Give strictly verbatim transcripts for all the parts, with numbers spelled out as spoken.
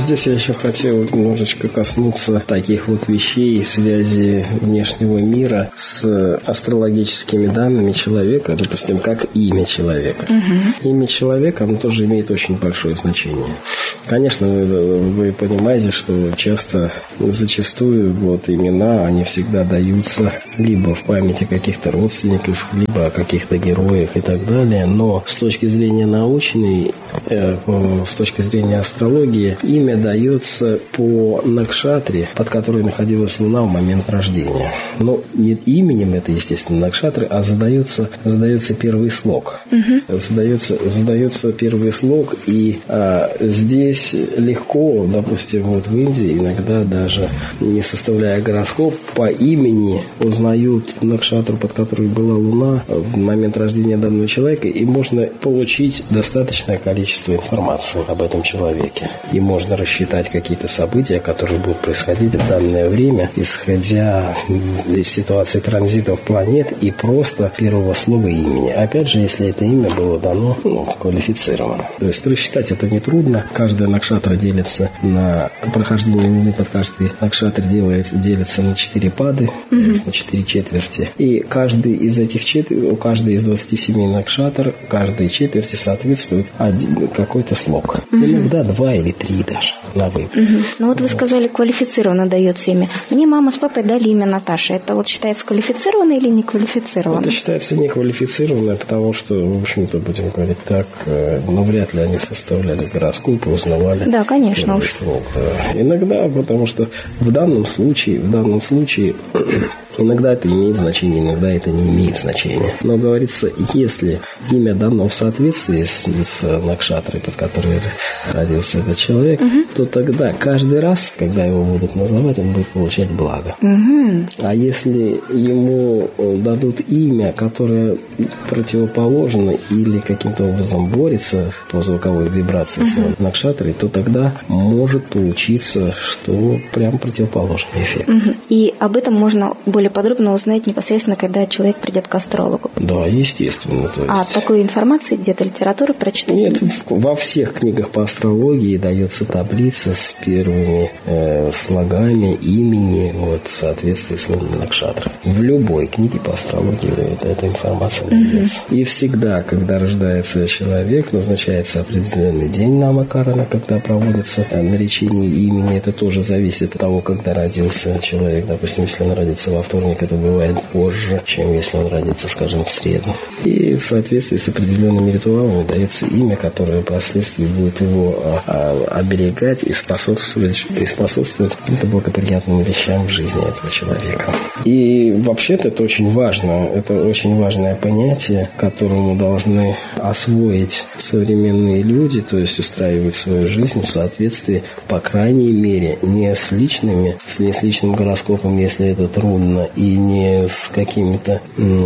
здесь я еще хотел немножечко коснуться таких вот вещей, связи внешнего мира с астрологическими данными человека, допустим, как имя человека. Угу. Имя человека, оно тоже имеет очень большое значение. Конечно, вы, вы понимаете, что часто, зачастую вот имена, они всегда даются либо в памяти каких-то родственников, либо о каких-то героях и так далее, но с точки зрения научной, э, с точки зрения астрологии, имя дается по накшатре, под которой находилась Луна в момент рождения. Но не именем это, естественно, накшатры, а задается, задается первый слог. Угу. Задается, задается первый слог, и а, здесь легко, допустим, вот в Индии иногда даже не составляя гороскоп, по имени узнают накшатру, под которой была Луна в момент рождения данного человека, и можно получить достаточное количество информации об этом человеке. И можно рассчитать какие-то события, которые будут происходить в данное время, исходя из ситуации транзитов планет и просто первого слова имени. Опять же, если это имя было дано, ну, квалифицировано. То есть рассчитать это нетрудно. Каждая накшатра делится на прохождение Луны под каждый накшатр делается, делится на четыре пады, mm-hmm. то есть на четыре четверти. И каждый из этих четверти, у каждой из двадцати семи накшатр, каждой четверти соответствует один, какой-то слог. Mm-hmm. Иногда два или три даже на выбор. Mm-hmm. Ну вот вы сказали, квалифицированно дается имя. Мне мама с папой дали имя Наташа. Это вот считается квалифицированно или не квалифицированно? Это считается неквалифицированно, потому что, в общем-то, будем говорить так, ну, вряд ли они составляли гороскоп и узнавали. Да, конечно. Уж. Слог, да. Иногда, потому что в данном случае, в данном случае иногда это имеет значение, иногда это не имеет значения. Но говорится, если имя дано в соответствии с, с накшатрой, под которой родился этот человек, угу. то тогда каждый раз, когда его будут называть, он будет получать благо. Угу. А если ему дадут имя, которое противоположно или каким-то образом борется по звуковой вибрации угу. с накшатрой, то тогда может получиться, что прям противоположный эффект. Угу. И об этом можно более подробно узнать непосредственно, когда человек придет к астрологу. Да, естественно. То есть... А такой информации где-то литературы прочитать? Нет, во всех книгах по астрологии дается таблица с первыми э, слогами имени вот, в соответствии с лунной накшатрой. В любой книге по астрологии эта, эта информация найдется. Mm-hmm. И всегда, когда рождается человек, назначается определенный день намакарана, когда проводится наречение имени. Это тоже зависит от того, когда родился человек. Допустим, если он родится во вторник, это бывает позже, чем если он родится, скажем, в среду. И в соответствии с определенными ритуалами дается имя, которое впоследствии будет его а, а, оберегать и способствовать, и способствовать каким-то благоприятным вещам в жизни этого человека. И вообще-то это очень важно. Это очень важное понятие, которому должны освоить современные люди, то есть устраивать свою жизнь в соответствии, по крайней мере, не с личными, не с личным гороскопом, если это трудно, и не с какими-то,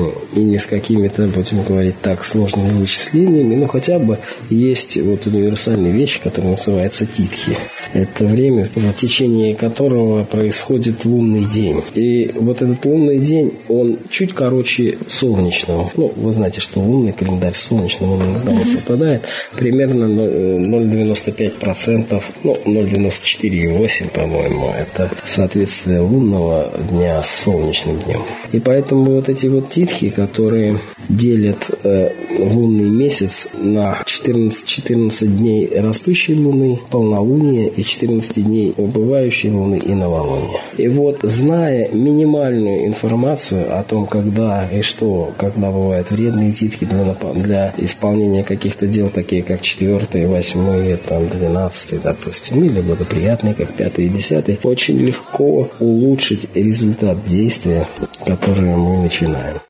и не с какими-то, будем говорить так, сложными вычислениями, но хотя бы есть вот универсальная вещь, которая называется титхи. Это время, в течение которого происходит лунный день. И вот этот лунный день, он чуть короче солнечного. Ну, вы знаете, что лунный календарь с солнечным он иногда не совпадает. Примерно ноль целых девяносто пять сотых процента, ну, ноль целых девяносто четыре и восемь десятых, по-моему, это соответствие лунного дня с солнечным днем. И поэтому вот эти вот титхи, которые делят э, лунный месяц на четырнадцать, четырнадцать дней растущей луны, полнолуния, и четырнадцать дней убывающей луны и новолуния. И вот, зная минимальную информацию о том, когда и что, когда бывают вредные титхи для, для исполнения каких-то дел, такие как четвертый, восьмой, там, двенадцатый, допустим, или благоприятные, как пятый и десятый, очень легко улучшить результат действия, которое мы начинаем.